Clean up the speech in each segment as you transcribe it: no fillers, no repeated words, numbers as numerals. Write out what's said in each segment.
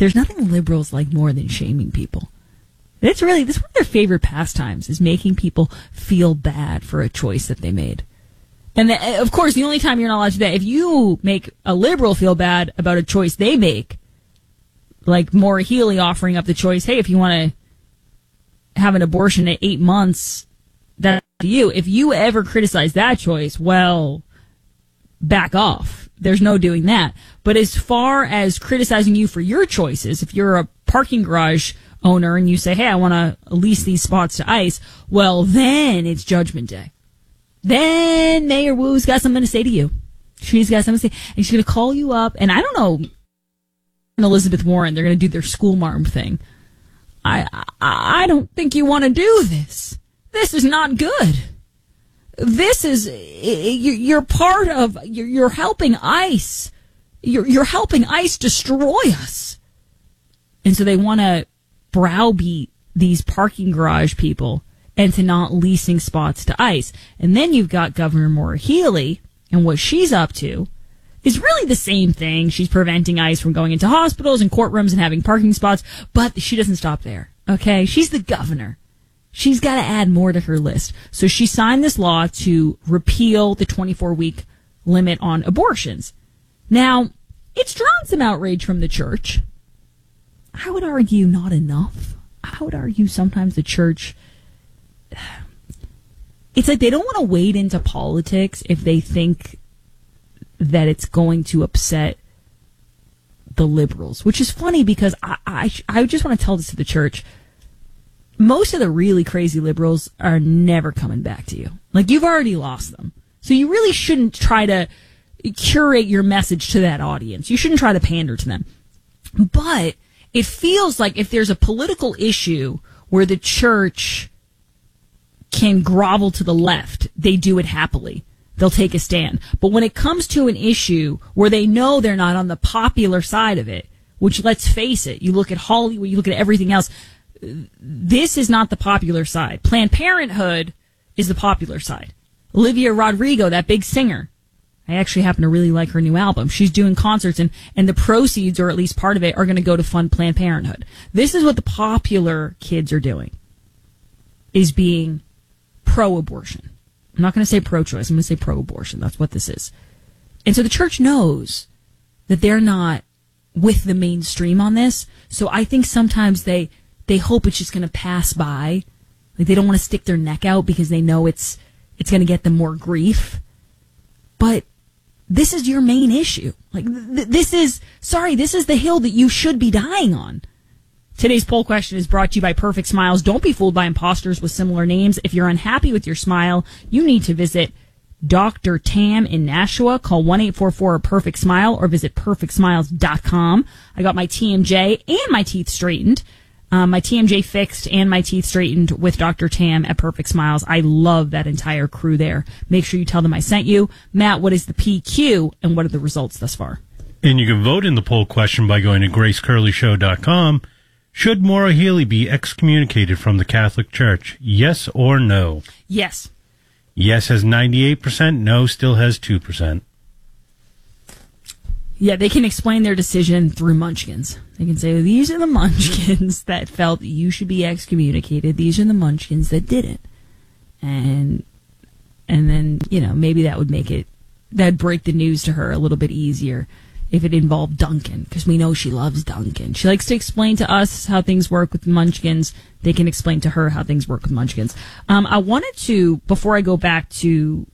There's nothing liberals like more than shaming people. This is one of their favorite pastimes, is making people feel bad for a choice that they made. And of course, the only time you're not allowed to do that, if you make a liberal feel bad about a choice they make, like Maura Healey offering up the choice, hey, if you want to have an abortion at 8 months, that's up to you. If you ever criticize that choice, well, back off. There's no doing that. But as far as criticizing you for your choices, if you're a parking garage owner and you say, hey, I want to lease these spots to ICE, well, then it's Judgment Day. Then Mayor Wu's got something to say to you. She's got something to say. And she's going to call you up. And I don't know, Elizabeth Warren, they're going to do their school marm thing. I don't think you want to do this. This is not good. This is, you're part of, you're helping ICE. You're helping ICE destroy us. And so they want to browbeat these parking garage people into not leasing spots to ICE. And then you've got Governor Maura Healey, and what she's up to is really the same thing. She's preventing ICE from going into hospitals and courtrooms and having parking spots, but she doesn't stop there. Okay? She's the governor. She's got to add more to her list. So she signed this law to repeal the 24-week limit on abortions. Now, it's drawn some outrage from the church. I would argue not enough. I would argue sometimes the church, it's like they don't want to wade into politics if they think that it's going to upset the liberals, which is funny because I just want to tell this to the church. Most of the really crazy liberals are never coming back to you. Like, you've already lost them. So you really shouldn't try to curate your message to that audience. You shouldn't try to pander to them. But it feels like if there's a political issue where the church can grovel to the left, they do it happily. They'll take a stand. But when it comes to an issue where they know they're not on the popular side of it, which, let's face it, you look at Hollywood, you look at everything else, this is not the popular side. Planned Parenthood is the popular side. Olivia Rodrigo, that big singer, I actually happen to really like her new album. She's doing concerts, and the proceeds, or at least part of it, are going to go to fund Planned Parenthood. This is what the popular kids are doing, is being pro-abortion. I'm not going to say pro-choice. I'm going to say pro-abortion. That's what this is. And so the church knows that they're not with the mainstream on this. So I think sometimes they hope it's just going to pass by. Like, they don't want to stick their neck out because they know it's going to get them more grief. But this is your main issue. Like, this is the hill that you should be dying on. Today's poll question is brought to you by Perfect Smiles. Don't be fooled by imposters with similar names. If you're unhappy with your smile, you need to visit Dr. Tam in Nashua. Call 1-844-PERFECT-SMILE or visit perfectsmiles.com. I got my TMJ and my teeth straightened. My TMJ fixed and my teeth straightened with Dr. Tam at Perfect Smiles. I love that entire crew there. Make sure you tell them I sent you. Matt, what is the PQ and what are the results thus far? And you can vote in the poll question by going to gracecurleyshow.com. Should Maura Healey be excommunicated from the Catholic Church? Yes or no? Yes. Yes has 98%. No still has 2%. Yeah, they can explain their decision through munchkins. They can say, these are the munchkins that felt that you should be excommunicated. These are the munchkins that didn't. And then, maybe that would that'd break the news to her a little bit easier if it involved Duncan, because we know she loves Duncan. She likes to explain to us how things work with munchkins. They can explain to her how things work with munchkins. I wanted to, before I go back to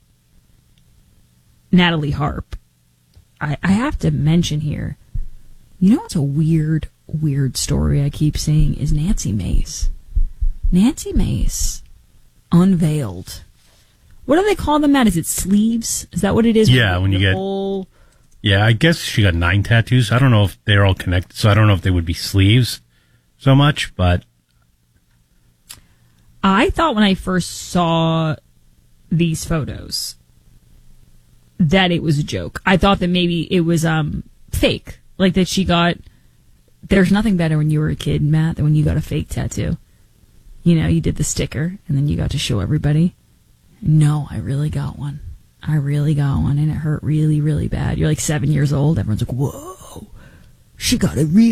Natalie Harp, I have to mention here, what's a weird story I keep saying is Nancy Mace. Nancy Mace unveiled. What do they call them, Matt? Is it sleeves? Is that what it is? Yeah, when you get... Yeah, I guess she got 9 tattoos. I don't know if they're all connected, so I don't know if they would be sleeves so much, but... I thought when I first saw these photos that it was a joke. I thought that maybe it was fake. Like that she got... There's nothing better when you were a kid, Matt, than when you got a fake tattoo. You did the sticker, and then you got to show everybody. No, I really got one. And it hurt really, really bad. You're like 7 years old. Everyone's like, whoa, she got a real